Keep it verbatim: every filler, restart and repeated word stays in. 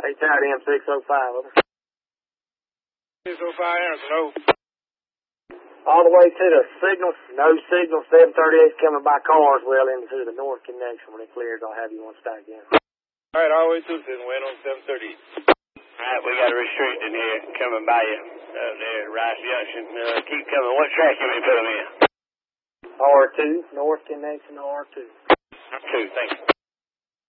Hey, tied in six oh five, over. six oh five, Anderson, over. All the way to the signal, no signal, seven thirty-eight coming by cars well into the north connection. When it clears, I'll have you one stack in. All right, all the way to the wind on seven thirty. All right, we got a restrict in here coming by you up there at Rice Junction. Uh, keep coming. What track can we put them in? R two, north connection, R two. two, thanks.